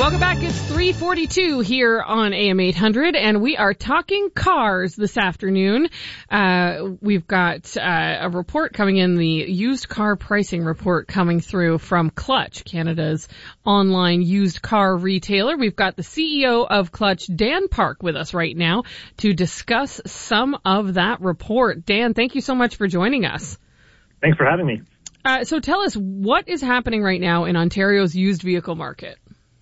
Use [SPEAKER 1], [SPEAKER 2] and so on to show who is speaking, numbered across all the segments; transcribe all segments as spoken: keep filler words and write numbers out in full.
[SPEAKER 1] welcome back. It's three forty-two here on A M eight hundred, and we are talking cars this afternoon. Uh, we've got uh, a report coming in, the used car pricing report coming through from Clutch, Canada's online used car retailer. We've got the C E O of Clutch, Dan Park, with us right now to discuss some of that report. Dan, thank you so much for joining us.
[SPEAKER 2] Thanks for having me.
[SPEAKER 1] Uh, so tell us, what is happening right now in Ontario's used vehicle market?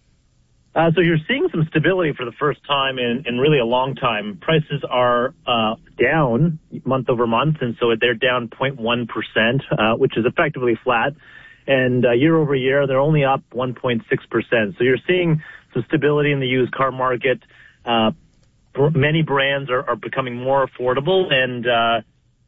[SPEAKER 2] Uh, so you're seeing some stability for the first time in, in really a long time. Prices are uh, down month over month, and so they're down zero point one percent, uh, which is effectively flat. And uh, year over year, they're only up one point six percent. So you're seeing some stability in the used car market. Uh, many brands are, are becoming more affordable, and uh,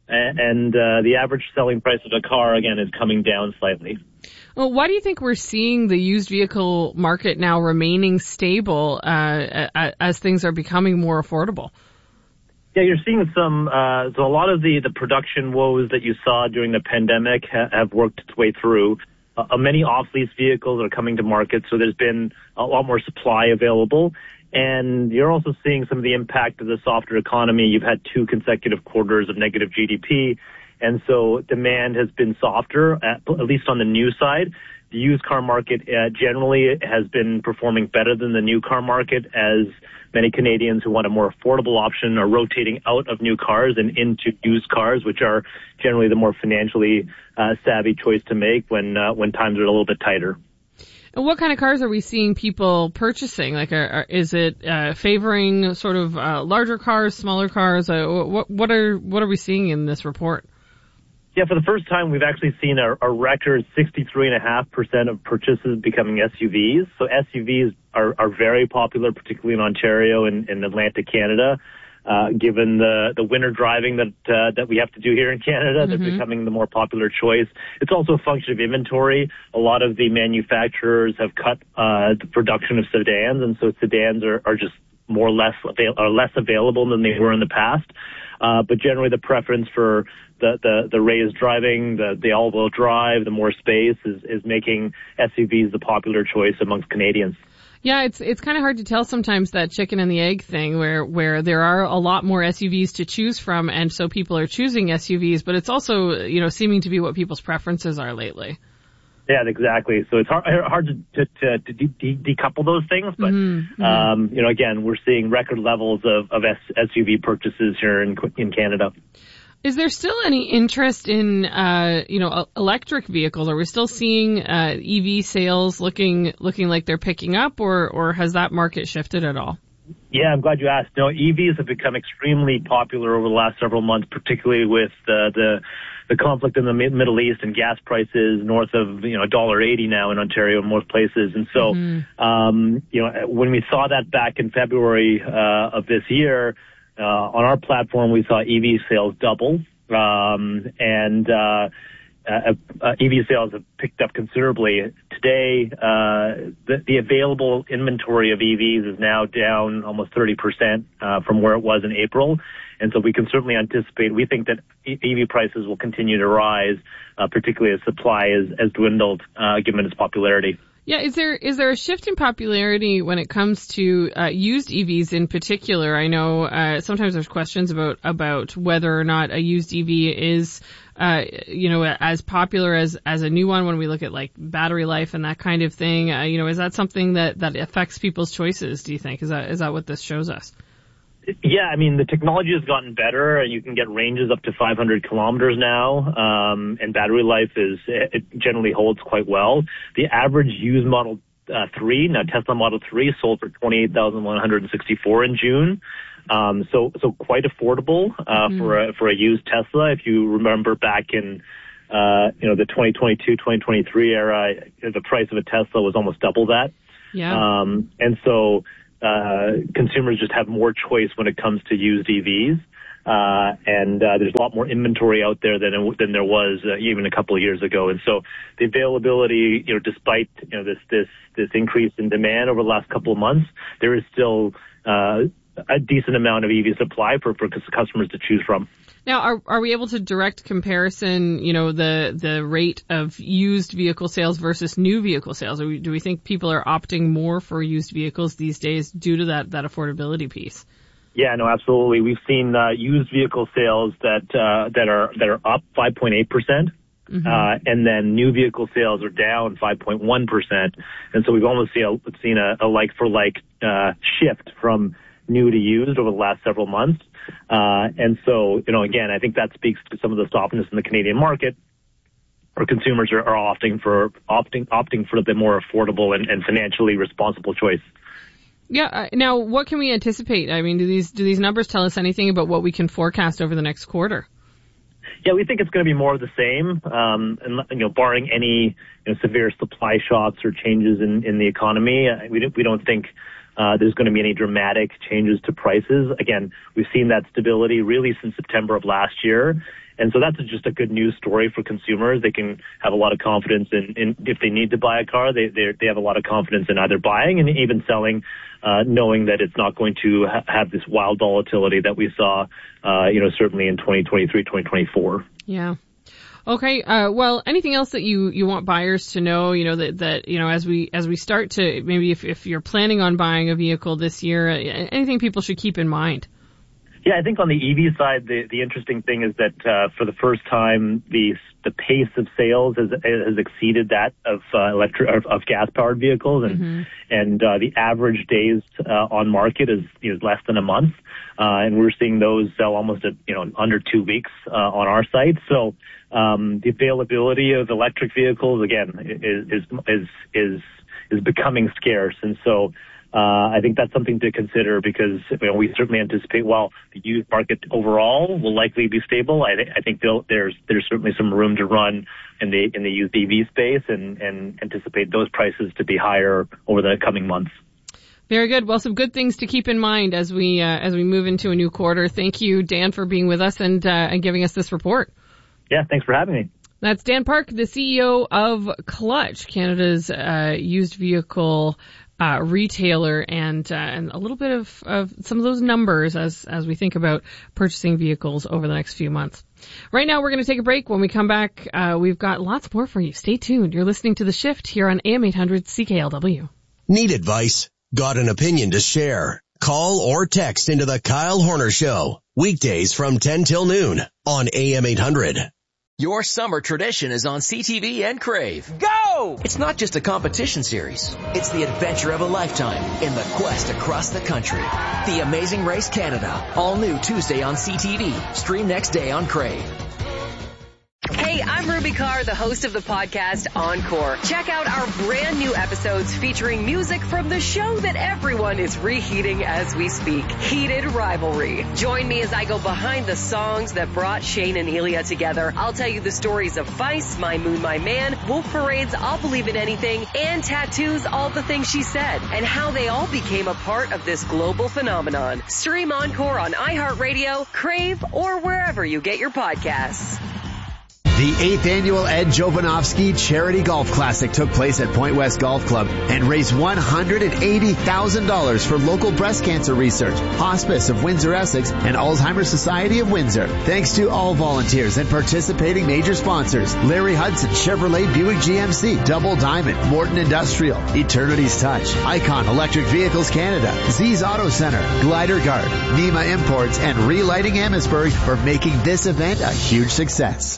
[SPEAKER 2] and uh, the average selling price of a car, again, is coming down slightly.
[SPEAKER 1] Well, why do you think we're seeing the used vehicle market now remaining stable uh, as things are becoming more affordable?
[SPEAKER 2] Yeah, you're seeing some, uh, so a lot of the, the production woes that you saw during the pandemic ha- have worked its way through. Uh, many off-lease vehicles are coming to market, so there's been a lot more supply available. And you're also seeing some of the impact of the softer economy. You've had two consecutive quarters of negative G D P. And so demand has been softer, at, at least on the new side. The used car market uh, generally has been performing better than the new car market, as many Canadians who want a more affordable option are rotating out of new cars and into used cars, which are generally the more financially uh, savvy choice to make when uh, when times are a little bit tighter.
[SPEAKER 1] And what kind of cars are we seeing people purchasing? Like, are, are, is it uh, favoring sort of uh, larger cars, smaller cars? Uh, what what are what are we seeing in this report?
[SPEAKER 2] Yeah, for the first time, we've actually seen a, a record sixty-three point five percent of purchases becoming S U Vs. So S U Vs are, are very popular, particularly in Ontario and, and Atlantic Canada. Uh, given the, the winter driving that uh, that we have to do here in Canada, they're mm-hmm. becoming the more popular choice. It's also a function of inventory. A lot of the manufacturers have cut uh, the production of sedans, and so sedans are, are just more or less avail- are less available than they were in the past. Uh, but generally, the preference for the, the, the raised driving, the, the all-wheel drive, the more space is, is making S U Vs the popular choice amongst Canadians.
[SPEAKER 1] Yeah, it's it's kind of hard to tell sometimes, that chicken and the egg thing, where where there are a lot more S U Vs to choose from, and so people are choosing S U Vs, but it's also, you know, seeming to be what people's preferences are lately.
[SPEAKER 2] Yeah, exactly. So it's hard, hard to, to, to de- de- decouple those things, but
[SPEAKER 1] mm-hmm.
[SPEAKER 2] um, you know, again, we're seeing record levels of, of S- SUV purchases here in in Canada.
[SPEAKER 1] Is there still any interest in, uh, you know, electric vehicles? Are we still seeing uh, E V sales looking looking like they're picking up, or or has that market shifted at all?
[SPEAKER 2] Yeah, I'm glad you asked. No, E Vs have become extremely popular over the last several months, particularly with uh, the the conflict in the Middle East and gas prices north of, you know, one dollar eighty now in Ontario in most places. And so, mm-hmm. um, you know, when we saw that back in February uh, of this year, uh, on our platform, we saw E V sales double. Um, and uh, uh, uh, E V sales have picked up considerably. Today, uh, the, the available inventory of E Vs is now down almost thirty percent uh, from where it was in April. And so we can certainly anticipate, we think that E V prices will continue to rise, uh, particularly as supply has, has dwindled, uh, given its popularity.
[SPEAKER 1] Yeah, is there is there a shift in popularity when it comes to uh, used E Vs in particular? I know uh, sometimes there's questions about about whether or not a used E V is, uh, you know, as popular as as a new one when we look at like battery life and that kind of thing. Uh, you know, is that something that that affects people's choices? Do you think is that is that what this shows us?
[SPEAKER 2] Yeah, I mean, the technology has gotten better, and you can get ranges up to five hundred kilometers now, um, and battery life is, it generally holds quite well. The average used Model uh, three, now Tesla Model three, sold for twenty-eight thousand one hundred sixty-four in June. Um, so, so quite affordable, uh, mm-hmm. for a, for a used Tesla. If you remember back in, uh, you know, the twenty twenty-two, twenty twenty-three era, the price of a Tesla was almost double that.
[SPEAKER 1] Yeah.
[SPEAKER 2] Um, and so, Uh, consumers just have more choice when it comes to used E Vs, uh, and uh, there's a lot more inventory out there than than there was uh, even a couple of years ago. And so the availability, you know, despite you know this this this increase in demand over the last couple of months, there is still uh, a decent amount of E V supply for for customers to choose from.
[SPEAKER 1] Now, are are we able to direct comparison, you know, the the rate of used vehicle sales versus new vehicle sales? Or do we think people are opting more for used vehicles these days due to that, that affordability piece?
[SPEAKER 2] Yeah, no, absolutely. We've seen uh, used vehicle sales that uh, that are that are up five point eight percent. Mm-hmm. Uh, and then new vehicle sales are down five point one percent. And so we've almost seen a, seen a, a like-for-like uh, shift from new to used over the last several months. Uh, and so, you know, again, I think that speaks to some of the softness in the Canadian market, where consumers are, are opting for opting opting for the more affordable and, and financially responsible choice.
[SPEAKER 1] Yeah. Uh, now, what can we anticipate? I mean, do these do these numbers tell us anything about what we can forecast over the next quarter?
[SPEAKER 2] Yeah, we think it's going to be more of the same, um, and, you know, barring any you know, severe supply shocks or changes in, in the economy. Uh, we don't, we don't think uh, there's going to be any dramatic changes to prices. Again, we've seen that stability really since September of last year. And so that's just a good news story for consumers. They can have a lot of confidence in, in if they need to buy a car, they they have a lot of confidence in either buying and even selling, uh, knowing that it's not going to ha- have this wild volatility that we saw, uh, you know, certainly in twenty twenty-three, twenty twenty-four.
[SPEAKER 1] Yeah. Okay. Uh, well, anything else that you, you want buyers to know, you know, that, that, you know, as we, as we start to, maybe if, if you're planning on buying a vehicle this year, anything people should keep in mind?
[SPEAKER 2] Yeah, I think on the E V side, the, the interesting thing is that uh, for the first time, the the pace of sales has, has exceeded that of uh, electric of, of gas-powered vehicles, and mm-hmm. and uh, the average days uh, on market is is less than a month, uh, and we're seeing those sell almost at you know under two weeks uh, on our site. So um, the availability of electric vehicles again is is is is, is becoming scarce, and so. Uh, I think that's something to consider because you know, we certainly anticipate, while the used market overall will likely be stable, I, th- I think there's there's certainly some room to run in the in the used E V space and, and anticipate those prices to be higher over the coming months.
[SPEAKER 1] Very good. Well, some good things to keep in mind as we uh, as we move into a new quarter. Thank you, Dan, for being with us and uh, and giving us this report.
[SPEAKER 2] Yeah, thanks for having me.
[SPEAKER 1] That's Dan Park, the C E O of Clutch, Canada's uh, used vehicle Uh, retailer, and uh, and a little bit of, of some of those numbers as as we think about purchasing vehicles over the next few months. Right now, we're going to take a break. When we come back, uh, we've got lots more for you. Stay tuned. You're listening to The Shift here on A M eight hundred C K L W.
[SPEAKER 3] Need advice? Got an opinion to share? Call or text into the Kyle Horner Show. Weekdays from ten till noon on A M eight hundred.
[SPEAKER 4] Your summer tradition is on C T V and Crave. Go! It's not just a competition series. It's the adventure of a lifetime in the quest across the country. The Amazing Race Canada. All new Tuesday on C T V. Stream next day on Crave.
[SPEAKER 5] Hey, I'm Ruby Carr, the host of the podcast Encore. Check out our brand new episodes featuring music from the show that everyone is reheating as we speak, Heated Rivalry. Join me as I go behind the songs that brought Shane and Ilya together. I'll tell you the stories of Vice, My Moon, My Man, Wolf Parade's I'll Believe in Anything, and Tattoo's All the Things She Said, and how they all became a part of this global phenomenon. Stream Encore on iHeartRadio, Crave, or wherever you get your podcasts.
[SPEAKER 6] The eighth annual Ed Jovanovski Charity Golf Classic took place at Point West Golf Club and raised one hundred eighty thousand dollars for local breast cancer research, Hospice of Windsor, Essex, and Alzheimer's Society of Windsor. Thanks to all volunteers and participating major sponsors: Larry Hudson, Chevrolet Buick G M C, Double Diamond, Morton Industrial, Eternity's Touch, Icon Electric Vehicles Canada, Z's Auto Center, Glider Guard, Nema Imports, and Relighting Amherstburg for making this event a huge success.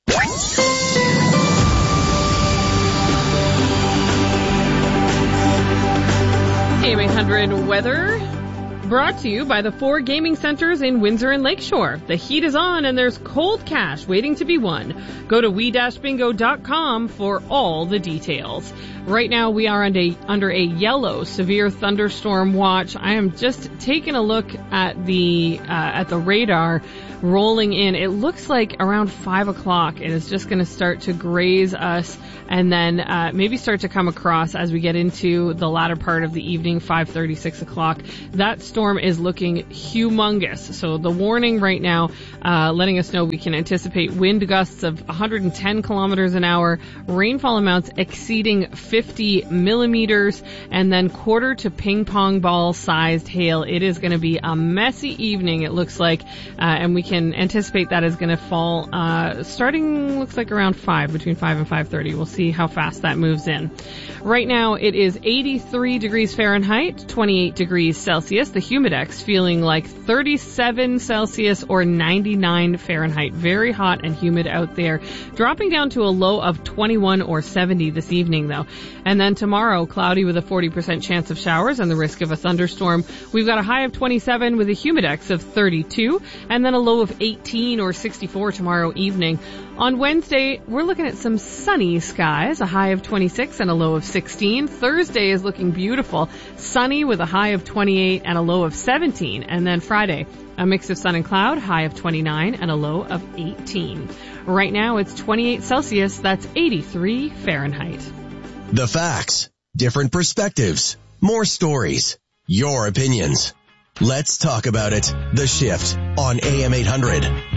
[SPEAKER 1] A M eight hundred weather brought to you by the four gaming centers in Windsor and Lakeshore. The heat is on and there's cold cash waiting to be won. Go to we dash bingo dot com for all the details. Right now we are under, under a yellow severe thunderstorm watch. I am just taking a look at the uh, at the radar rolling in. It looks like around five o'clock it is just going to start to graze us and then uh, maybe start to come across as we get into the latter part of the evening, five thirty, six o'clock. That storm is looking humongous. So the warning right now uh, letting us know we can anticipate wind gusts of one hundred ten kilometers an hour, rainfall amounts exceeding fifty millimeters, and then quarter to ping pong ball sized hail. It is going to be a messy evening, it looks like, uh, and we can anticipate that is going to fall uh starting, looks like around five, between five and five thirty. We'll see how fast that moves in. Right now it is eighty-three degrees Fahrenheit, twenty-eight degrees Celsius. The humidex feeling like thirty-seven Celsius or ninety-nine Fahrenheit. Very hot and humid out there. Dropping down to a low of twenty-one or seventy this evening though. And then tomorrow, cloudy with a forty percent chance of showers and the risk of a thunderstorm. We've got a high of twenty-seven with a humidex of thirty-two, and then a low of eighteen or sixty-four tomorrow evening. On Wednesday, we're looking at some sunny skies, a high of twenty-six and a low of sixteen. Thursday is looking beautiful, sunny with a high of twenty-eight and a low of seventeen. And then Friday, a mix of sun and cloud, high of twenty-nine and a low of eighteen. Right now, it's twenty-eight Celsius, that's eighty-three Fahrenheit.
[SPEAKER 3] The facts, different perspectives, more stories, your opinions. Let's talk about it. The Shift on A M eight hundred.